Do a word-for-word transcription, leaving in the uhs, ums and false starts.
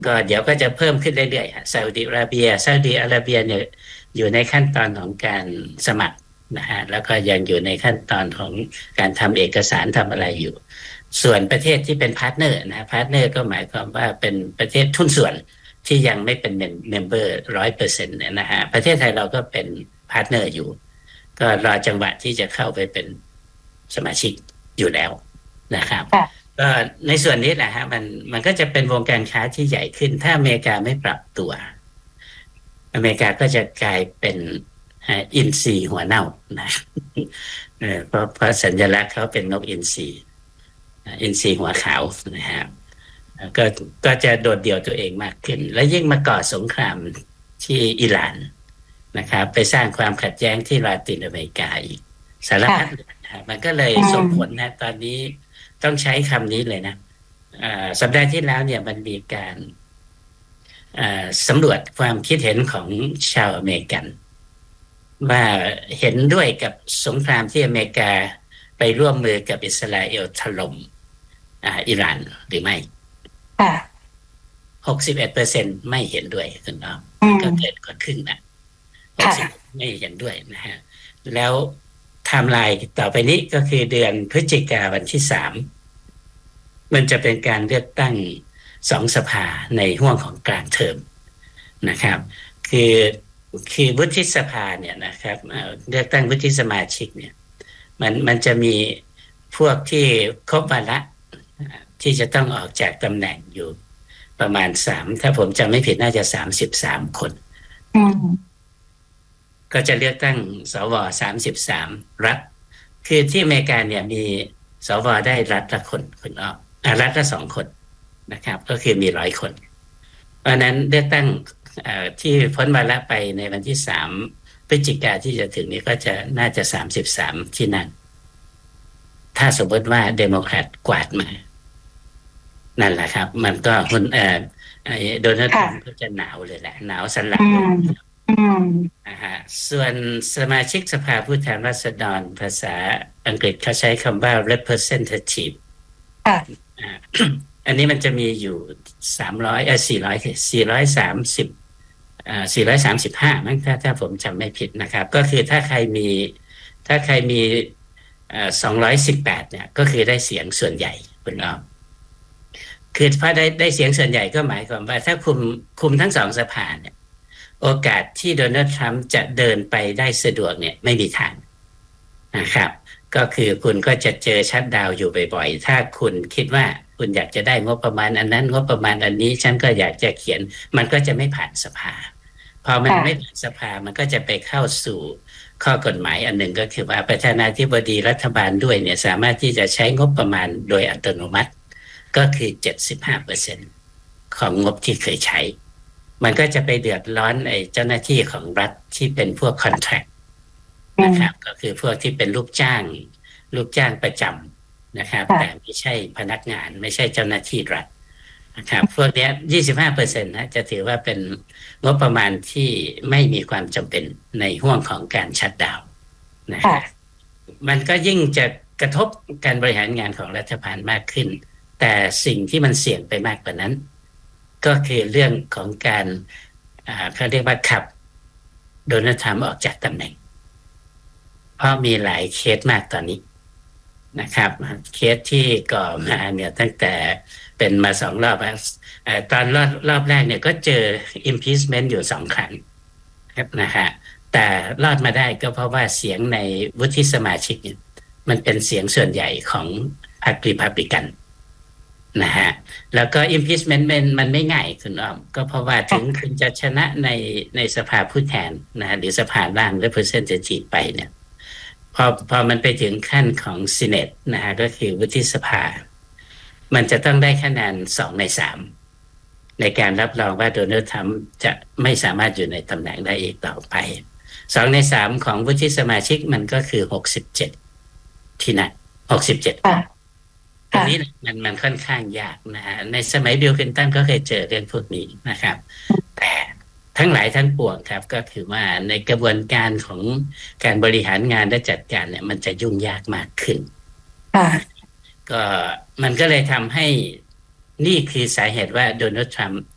ก็เดี๋ยวก็จะเพิ่มขึ้นเรื่อยๆฮะซาอุดิอาระเบียซาอุดิอาระเบียเนี่ยอยู่ในขั้นตอนของการสมัครนะฮะแล้วก็ยังอยู่ในขั้นตอนของการทำเอกสารทำอะไรอยู่ส่วนประเทศที่เป็นพาร์ทเนอร์นะพาร์ทเนอร์ก็หมายความว่าเป็นประเทศทุนส่วนที่ยังไม่เป็นเมมเบอร์ร้อยเปอร์เซ็นต์เนี่ยนะฮะประเทศไทยเราก็เป็นพาร์ทเนอร์อยู่ก็รอจังหวะที่จะเข้าไปเป็นสมาชิกอยู่แล้วนะครับก็ในส่วนนี้แหละฮะมันมันก็จะเป็นวงการค้าที่ใหญ่ขึ้นถ้าอเมริกาไม่ปรับตัวอเมริกาก็จะกลายเป็นอินทรีหัวเน่านะเพราะเพราะสัญลักษณ์เขาเป็นนกอินทรีอินทรีหัวขาวนะครับก็ก็จะโดดเดี่ยวตัวเองมากขึ้นและยิ่งมาก่อสงครามที่อิหร่านนะครับไปสร้างความขัดแย้งที่ลาตินอเมริกาอีกสารพัดนะมันก็เลยส่งผลนะตอนนี้ต้องใช้คำนี้เลยนะสัปดาห์ที่แล้วเนี่ยมันมีการสำรวจความคิดเห็นของชาวอเมริกันว่าเห็นด้วยกับสงครามที่อเมริกาไปร่วมมือกับอิสราเอลถล่มอิหร่านหรือไม่หกสิบเอ็ดเปอร์เซ็นต์ไม่เห็นด้วยคุณน้องก็เกินกว่าครึ่งนะหกสิบไม่เห็นด้วยนะฮะแล้วไทม์ไลน์ต่อไปนี้ก็คือเดือนพฤศจิกายนวันที่สามมันจะเป็นการเลือกตั้งสองสภาในห่วงของกลางเทอมนะครับคือคือวุฒิสภาเนี่ยนะครับเลือกตั้งวุฒิสมาชิกเนี่ยมันมันจะมีพวกที่ครบวาระที่จะต้องออกจากตำแหน่งอยู่ประมาณสามถ้าผมจำไม่ผิดน่าจะสามสิบสามคนก็จะเลือกตั้งสวสามสิบสามรัฐคือที่อเมริกาเนี่ยมีสวได้รัฐละคนคนออกรัฐละสองคนนะครับก็คือมีร้อยคนเพราะนั้นเลือกตั้งที่พ้นวาระไปในวันที่สามพฤศจิกายนที่จะถึงนี้ก็จะน่าจะสามสิบสามที่นั่นถ้าสมมติว่าเดโมแครตกวาดมานั่นแหละครับมันก็คนเอ่อโดนัลด์ทรัมป์ก็จะหนาวเลยแหละหนาวสันหลังนะฮะส่วนสมาชิกสภาผู้แทนราษฎรภาษาอังกฤษเขาใช้คำว่า representative อันนี้มันจะมีอยู่สามร้อยเอ่อสี่ร้อย สี่ร้อยสามสิบอ่าสี่ร้อยสามสิบห้ามั้งถ้าถ้าผมจำไม่ผิดนะครับก็คือถ้าใครมีถ้าใครมีเอ่อสองร้อยสิบแปดเนี่ยก็คือได้เสียงส่วนใหญ่คุณอ้อมคือพอได้ได้เสียงส่วนใหญ่ก็หมายความว่าถ้าคุมคุมทั้งสองสภาเนี่ยโอกาสที่โดนัลด์ทรัมป์จะเดินไปได้สะดวกเนี่ยไม่มีทางนะครับก็คือคุณก็จะเจอชัตดาวน์อยู่บ่อยๆถ้าคุณคิดว่าคุณอยากจะได้งบประมาณอันนั้นงบประมาณอันนี้ฉันก็อยากจะเขียนมันก็จะไม่ผ่านสภาพอมันไม่ผ่านสภามันก็จะไปเข้าสู่ข้อกฎหมายอันหนึ่งก็คือว่าประธานาธิบดีรัฐบาลด้วยเนี่ยสามารถที่จะใช้งบประมาณโดยอัตโนมัติก็คือ เจ็ดสิบห้าเปอร์เซ็นต์ ของงบที่เคยใช้มันก็จะไปเดือดร้อนไอ้เจ้าหน้าที่ของรัฐที่เป็นพวกคอนแทรคนะครับก็คือพวกที่เป็นลูกจ้างลูกจ้างประจำนะครับแต่ไม่ใช่พนักงานไม่ใช่เจ้าหน้าที่รัฐนะครับพวกนี้ ยี่สิบห้าเปอร์เซ็นต์ นะจะถือว่าเป็นงบประมาณที่ไม่มีความจำเป็นในห่วงของการชัตดาวน์นะครับมันก็ยิ่งจะกระทบการบริหารงานของรัฐบาลมากขึ้นแต่สิ่งที่มันเสี่ยงไปมากกว่านั้นก็คือเรื่องของการเขาเรียกว่าขับโดนัลด์ทรัมป์ออกจากตำแหน่งเพราะมีหลายเคสมากตอนนี้นะครับเคสที่ก่อมาเนี่ยตั้งแต่เป็นมาสองรอบตอนรอบรอบแรกเนี่ยก็เจอ impeachment อยู่สองครั้งครับนะฮะแต่รอดมาได้ก็เพราะว่าเสียงในวุฒิสมาชิกเนี่ยมันเป็นเสียงส่วนใหญ่ของพรรครีพับลิกันนะฮะแล้วก็ impeachment มันมันไม่ง่ายคุณอ้อมก็เพราะว่าถึงคุณจะชนะในในสภาผู้แทนนะหรือสภาล่าง representative ไปเนี่ยพอพอมันไปถึงขั้นของ Senate นะฮะก็คือวุฒิสภามันจะต้องได้คะแนนสองในสามในการรับรองว่าโดนัลด์ทรัมป์จะไม่สามารถอยู่ในตำแหน่งได้อีกต่อไปสองในสามของวุฒิสมาชิกมันก็คือหกสิบเจ็ดที่นั่นหกสิบเจ็ดตรงนี้มันมันค่อนข้างยากนะฮะในสมัยบิล คลินตันก็เคยเจอเรื่องพวกนี้นะครับแต่ทั้งหลายทั้งปวงครับก็คือว่าในกระบวนการของการบริหารงานและจัดการเนี่ยมันจะยุ่งยากมากขึ้นก็มันก็เลยทำให้นี่คือสาเหตุว่าโดนัลด์ทรัมป์